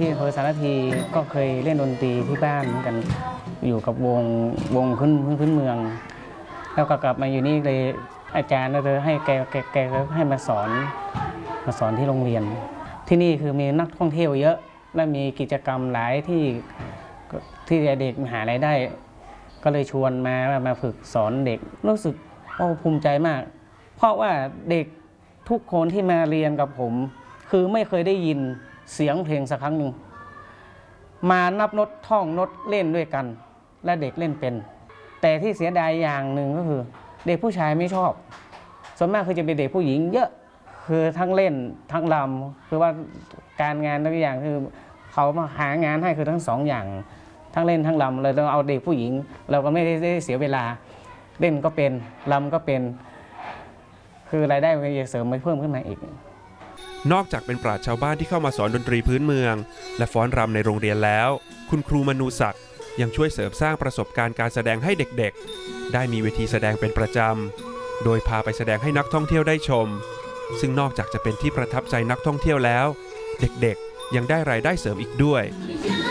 ที่อำเภอสารพีก็เคยเล่นดนตรีที่บ้านเหมือนกันอยู่กับวงพื้นเมืองแล้วก็กลับมาอยู่นี่เลยอาจารย์ก็เลยให้แกให้มาสอนที่โรงเรียนที่นี่คือมีนักท่องเที่ยวเยอะและมีกิจกรรมหลายที่เด็กหารายได้ก็เลยชวนมาฝึกสอนเด็กรู้สึกภูมิใจมากเพราะว่าเด็กทุกคนที่มาเรียนกับผมคือไม่เคยได้ยินเสียงเพลงสักครั้งหนึ่งมานับโน้ตท่องโน้ตเล่นด้วยกันและเด็กเล่นเป็นแต่ที่เสียดายอย่างหนึ่งก็คือเด็กผู้ชายไม่ชอบส่วนมากคือจะเป็นเด็กผู้หญิงเยอะคือทั้งเล่นทั้งรำคือว่าการงานทุกอย่างคือเขามาหางานให้คือทั้งสองอย่างทั้งเล่นทั้งรำเลยต้องเอาเด็กผู้หญิงเราก็ไม่ได้เสียเวลาเล่นก็เป็นรำก็เป็นคือรายได้มันจะเสริมไปเพิ่มขึ้นมาอีกนอกจากเป็นปราชญ์ชาวบ้านที่เข้ามาสอนดนตรีพื้นเมืองและฟ้อนรำในโรงเรียนแล้วคุณครูมนูศักดิ์ยังช่วยเสริมสร้างประสบการณ์การแสดงให้เด็กๆได้มีเวทีแสดงเป็นประจำโดยพาไปแสดงให้นักท่องเที่ยวได้ชมซึ่งนอกจากจะเป็นที่ประทับใจนักท่องเที่ยวแล้วเด็กๆยังได้รายได้เสริมอีกด้วย